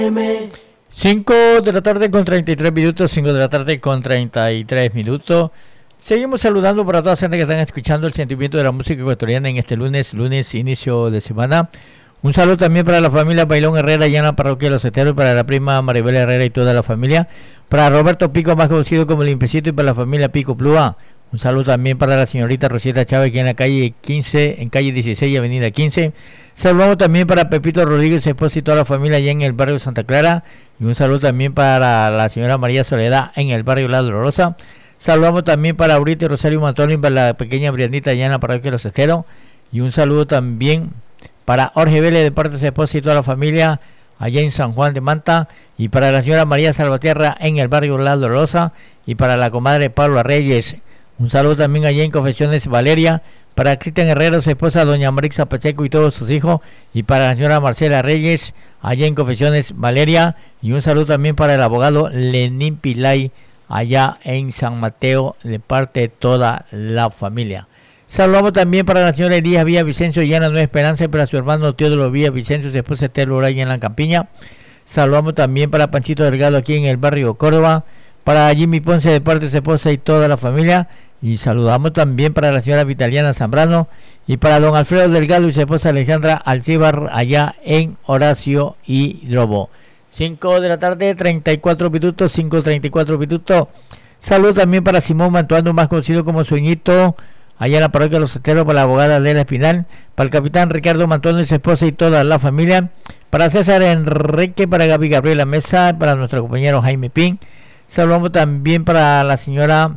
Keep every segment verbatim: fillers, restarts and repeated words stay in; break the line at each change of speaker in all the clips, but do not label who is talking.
cinco de la tarde con treinta y tres minutos, cinco de la tarde con treinta y tres minutos. Seguimos saludando para toda la gente que están escuchando el sentimiento de la música ecuatoriana en este lunes, lunes inicio de semana. Un saludo también para la familia Bailón Herrera y en la parroquia de Los Esteros, para la prima Maribel Herrera y toda la familia, para Roberto Pico, más conocido como Limpecito, y para la familia Pico Plúa. Un saludo también para la señorita Rosita Chávez, aquí en la calle quince, en calle dieciséis, avenida quince. Saludamos también para Pepito Rodríguez, su esposa y toda la familia allá en el barrio Santa Clara. Y un saludo también para la señora María Soledad en el barrio La Dolorosa. Saludamos también para Aurita y Rosario Mantón y para la pequeña Brianita allá en la parroquia de Los Esteros. Y un saludo también para Jorge Vélez de parte de su esposa y toda la familia allá en San Juan de Manta. Y para la señora María Salvatierra en el barrio La Dolorosa. Y para la comadre Paula Reyes. Un saludo también allá en Confesiones Valeria, para Cristian Herrero, su esposa doña Marixa Pacheco y todos sus hijos, y para la señora Marcela Reyes, allá en Confesiones Valeria, y un saludo también para el abogado Lenín Pilay, allá en San Mateo, de parte de toda la familia. Saludamos también para la señora Elías Villa Vicencio, allá en la Nueva Esperanza, y para su hermano Teodoro Villa Vicencio, su esposa Esther Uraya en la Campiña. Saludamos también para Panchito Delgado, aquí en el barrio Córdoba, para Jimmy Ponce, de parte de su esposa y toda la familia. Y saludamos también para la señora Vitaliana Zambrano y para don Alfredo Delgado y su esposa Alejandra Alcíbar allá en Horacio y Lobo. cinco de la tarde, treinta y cuatro minutos, cinco treinta y cuatro minutos. Saludos también para Simón Mantuano, más conocido como Sueñito, allá en la parroquia de Los Esteros, para la abogada Adela Espinal, para el capitán Ricardo Mantuano y su esposa y toda la familia, para César Enrique, para Gaby Gabriela Mesa, para nuestro compañero Jaime Pin. Saludamos también para la señora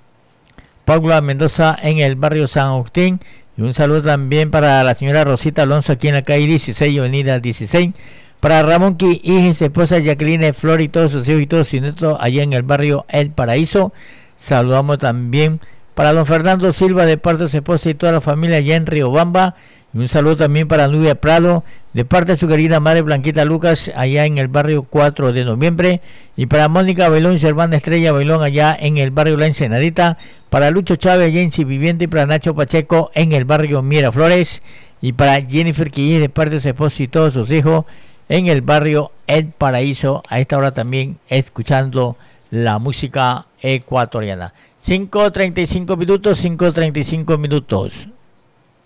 Paula Mendoza en el barrio San Agustín, y un saludo también para la señora Rosita Alonso aquí en la calle dieciséis, avenida dieciséis, para Ramón Qui y su esposa Jacqueline Flor y todos sus hijos y todos sus nietos allá en el barrio El Paraíso. Saludamos también para don Fernando Silva de parte de su esposa y toda la familia allá en Riobamba, y un saludo también para Nubia Prado de parte de su querida madre Blanquita Lucas allá en el barrio cuatro de noviembre, y para Mónica Bailón y su hermana Estrella Bailón allá en el barrio La Ensenadita, para Lucho Chávez allá en Civiviente y para Nacho Pacheco en el barrio Miraflores, y para Jennifer Quillí de parte de su esposo y todos sus hijos en el barrio El Paraíso, a esta hora también escuchando la música ecuatoriana. cinco treinta y cinco minutos, cinco treinta y cinco minutos.